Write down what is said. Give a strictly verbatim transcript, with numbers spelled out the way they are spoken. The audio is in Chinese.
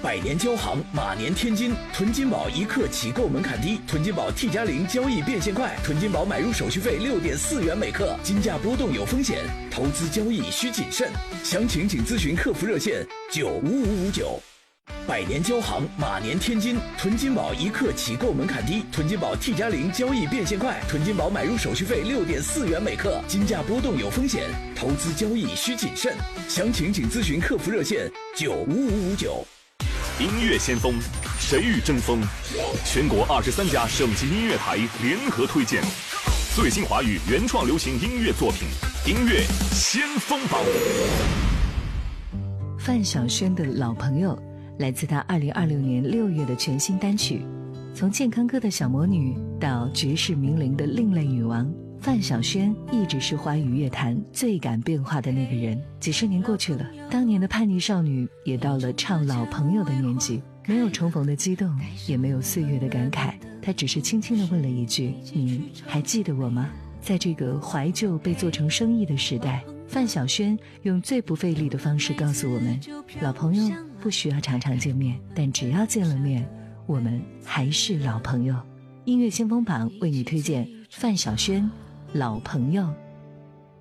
百年交行，马年天金。囤金宝一克起购门槛低，囤金宝 T 加零交易变现快，囤金宝买入手续费六点四元每克，金价波动有风险，投资交易需谨慎。详情请咨询客服热线九五五五九。百年交行，马年天金。囤金宝一克起购门槛低，囤金宝 T 加零交易变现快，囤金宝买入手续费六点四元每克，金价波动有风险，投资交易需谨慎。详情请咨询客服热线九五五五九。 音乐先锋，谁与争锋？全国二十三家省级音乐台联合推荐最新华语原创流行音乐作品，音乐先锋榜。 范晓萱的老朋友来自她二零二六年六月的全新单曲，从健康歌的小魔女到绝世名伶的另类女王，范晓萱一直是华语乐坛最敢变化的那个人。几十年过去了，当年的叛逆少女也到了唱老朋友的年纪，没有重逢的激动，也没有岁月的感慨，她只是轻轻地问了一句：你还记得我吗？在这个怀旧被做成生意的时代，范晓萱用最不费力的方式告诉我们，老朋友不需要常常见面，但只要见了面，我们还是老朋友。音乐先锋榜为你推荐范晓萱老朋友。